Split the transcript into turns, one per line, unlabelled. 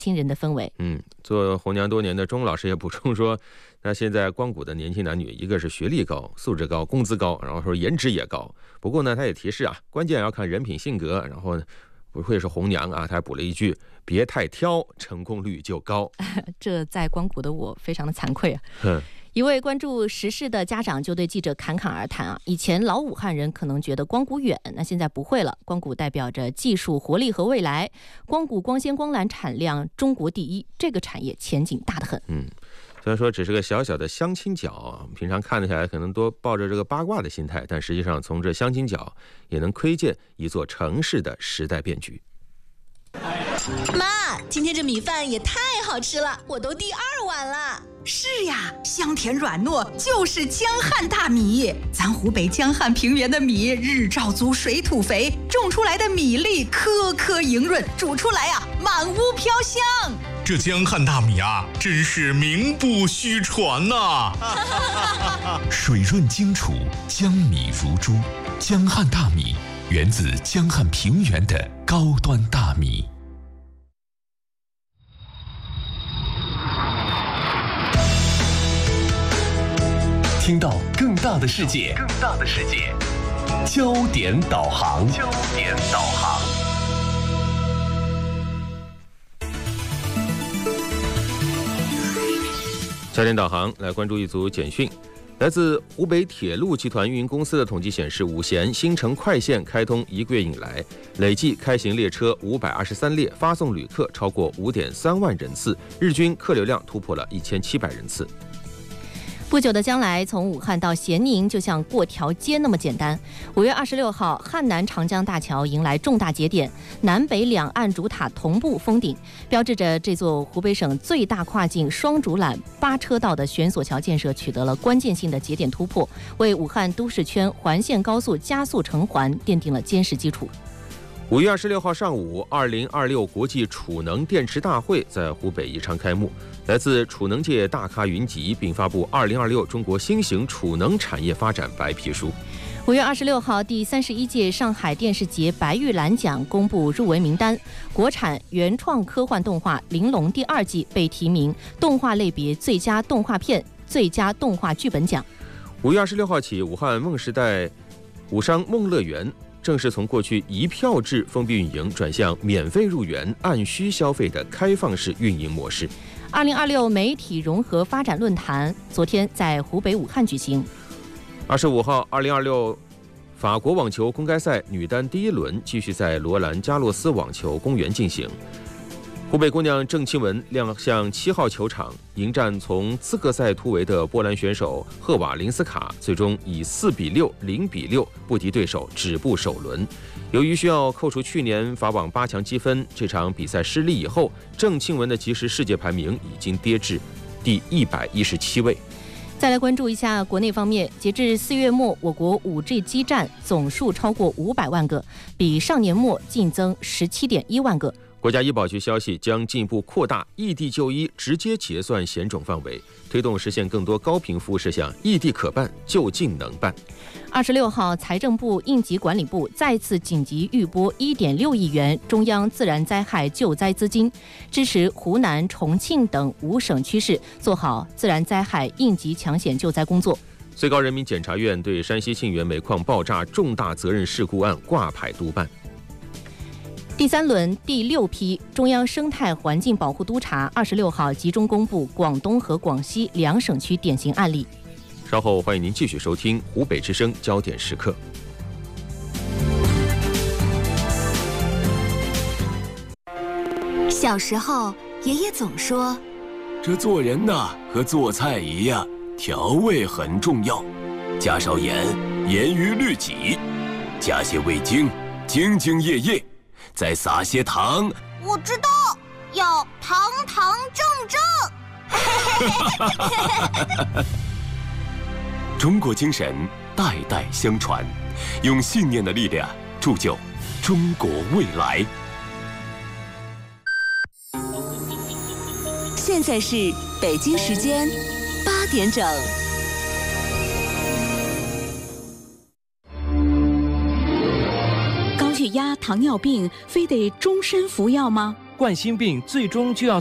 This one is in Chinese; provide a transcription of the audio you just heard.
亲人的氛围。
做红娘多年的钟老师也补充说，那现在光谷的年轻男女，一个是学历高、素质高、工资高，然后说颜值也高。不过呢，他也提示啊，关键要看人品性格，然后不会是红娘啊，他还补了一句：别太挑，成功率就高。
这在光谷的我非常的惭愧啊。一位关注时事的家长就对记者侃侃而谈啊，以前老武汉人可能觉得光谷远，那现在不会了，光谷代表着技术活力和未来，光谷光纤光缆产量中国第一，这个产业前景大得很。
虽然说只是个小小的相亲角，平常看起来可能多抱着这个八卦的心态，但实际上从这相亲角也能窥见一座城市的时代变局。
妈，今天这米饭也太好吃了，我都第2碗了。
是呀，香甜软糯，就是江汉大米。咱湖北江汉平原的米，日照足，水土肥，种出来的米粒颗颗莹润，煮出来啊，满屋飘香。
这江汉大米啊，真是名不虚传呐！
水润精储，江米如珠。江汉大米源自江汉平原的高端大米。听到更大的世界，焦点导航。
焦点导航来关注一组简讯。来自湖北铁路集团运营公司的统计显示，五贤新城快线开通1个月以来，累计开行列车523列，发送旅客超过5.3万人次，日均客流量突破了1700人次。
不久的将来，从武汉到咸宁就像过条街那么简单。5月26号，汉南长江大桥迎来重大节点，南北两岸主塔同步封顶，标志着这座湖北省最大跨境双主缆8车道的悬索桥建设取得了关键性的节点突破，为武汉都市圈环线高速加速成环奠定了坚实基础。
5月26号上午，2026国际储能电池大会在湖北宜昌开幕。来自储能界大咖云集，并发布2026中国新型储能产业发展白皮书。
5月26号，第31届上海电视节白玉兰奖公布入围名单，国产原创科幻动画《玲珑》第2季被提名动画类别最佳动画片、最佳动画剧本奖。
5月26号起，武汉梦时代武商梦乐园正式从过去一票制封闭运营转向免费入园、按需消费的开放式运营模式。
2026媒体融合发展论坛昨天在湖北武汉举行。
25号，2026法国网球公开赛女单第1轮继续在罗兰加洛斯网球公园进行。湖北姑娘郑钦文亮相7号球场，迎战从资格赛突围的波兰选手赫瓦林斯卡，最终以4比6、0比6不敌对手，止步首轮。由于需要扣除去年法网8强积分，这场比赛失利以后，郑钦文的即时世界排名已经跌至第117位。
再来关注一下国内方面，截至4月末，我国 5G 基站总数超过500万个，比上年末净增17.1万个。
国家医保局消息，将进一步扩大异地就医直接结算险种范围，推动实现更多高频服务事项异地可办，就近能办。
26号，财政部应急管理部再次紧急预拨1.6亿元中央自然灾害救灾资金，支持湖南、重庆等5省区市做好自然灾害应急抢险救灾工作。
最高人民检察院对山西沁源煤矿爆炸重大责任事故案挂牌督办。
第3轮第6批中央生态环境保护督察26号集中公布广东和广西2省区典型案例。
稍后欢迎您继续收听湖北之声焦点时刻。
小时候，爷爷总说，
这做人呐，和做菜一样，调味很重要，加少盐，严于律己；加些味精，兢兢业业；再撒些糖。
我知道，要堂堂正正。
中国精神代代相传，用信念的力量铸就中国未来。
现在是北京时间8点整。
高血压、糖尿病非得终身服药吗？ 冠心病最终就要